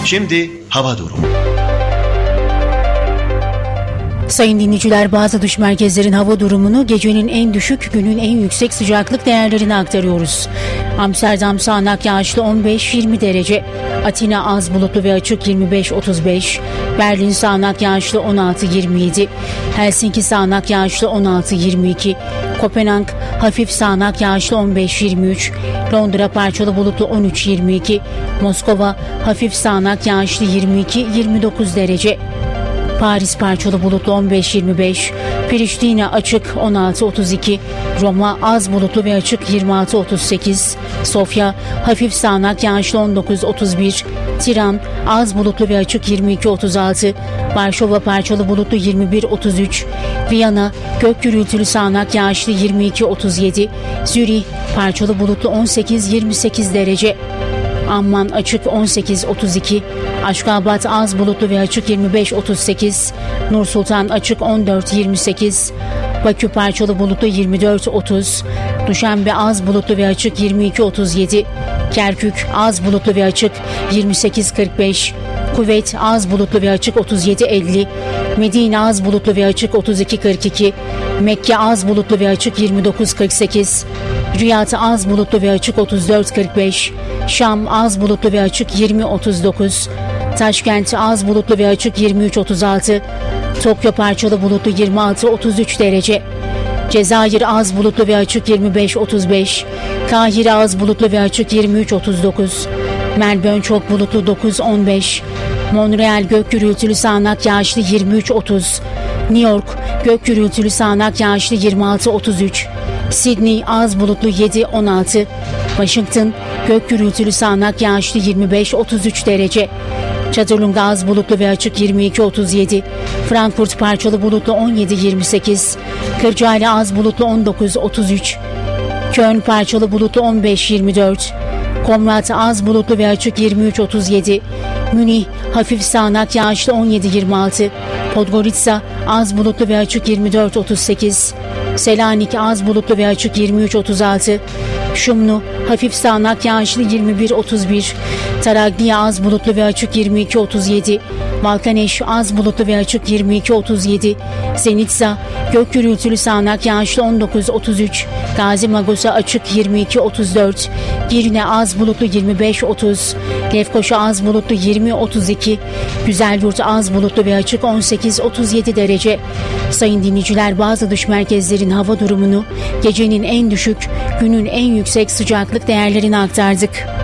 Şimdi hava durumu. Sayın dinleyiciler, bazı dış merkezlerin hava durumunu, gecenin en düşük, günün en yüksek sıcaklık değerlerini aktarıyoruz. Amsterdam sağanak yağışlı 15-20 derece, Atina az bulutlu ve açık 25-35, Berlin sağanak yağışlı 16-27, Helsinki sağanak yağışlı 16-22, Kopenhag hafif sağanak yağışlı 15-23, Londra parçalı bulutlu 13-22, Moskova hafif sağanak yağışlı 22-29 derece, Paris parçalı bulutlu 15-25, Priştine açık 16-32, Roma az bulutlu ve açık 26-38, Sofya hafif sağanak yağışlı 19-31, Tiran az bulutlu ve açık 22-36, Varşova parçalı bulutlu 21-33, Viyana gök gürültülü sağanak yağışlı 22-37, Zürih parçalı bulutlu 18-28 derece, Amman açık 18-32, Aşkabat az bulutlu ve açık 25-38, Nursultan açık 14-28, Bakü parçalı bulutlu 24-30, Duşanbe az bulutlu ve açık 22-37, Kerkük az bulutlu ve açık 28-45, Kuveyt az bulutlu ve açık 37-50, Medine az bulutlu ve açık 32-42, Mekke az bulutlu ve açık 29-48, Riyad az bulutlu ve açık 34-45, Şam az bulutlu ve açık 20-39, Taşkent az bulutlu ve açık 23-36, Tokyo parçalı bulutlu 26-33 derece, Cezayir az bulutlu ve açık 25-35, Kahire az bulutlu ve açık 23-39, Melbourne çok bulutlu 9-15, Montreal gök gürültülü sağanak yağışlı 23-30, New York gök gürültülü sağanak yağışlı 26-33, Sydney az bulutlu 7-16, Washington gök gürültülü sağanak yağışlı 25-33 derece, Çadırlunga az bulutlu ve açık 22-37, Frankfurt parçalı bulutlu 17-28, Kırcaali az bulutlu 19-33, Köln parçalı bulutlu 15-24, Komrat az bulutlu ve açık 23-37, Münih hafif sağanak yağışlı 17-26, Podgorica az bulutlu ve açık 24-38, Selanik az bulutlu ve açık 23-36, Şumlu hafif sağanak yağışlı 21-31, Taraglia az bulutlu ve açık 22-37, Balkaneş az bulutlu ve açık 22-37, Zenitsa gök gürültülü sağanak yağışlı 19-33, Gazi Magosa açık 22-34, Girne az bulutlu 25-30, Lefkoşa az bulutlu 20-32, Güzelyurt az bulutlu ve açık 18-37 derece. Sayın dinleyiciler, bazı dış merkezlerin hava durumunu, gecenin en düşük, günün en yüksek sıcaklık değerlerini aktardık.